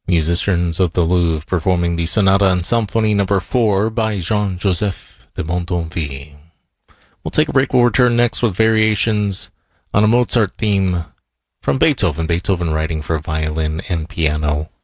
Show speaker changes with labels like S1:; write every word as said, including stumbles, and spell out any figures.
S1: Musicians of the Louvre performing the Sonata and Symphony number four by Jean-Joseph de Montonville. We'll take a break. We'll return next with variations on a Mozart theme from Beethoven. Beethoven writing for violin and piano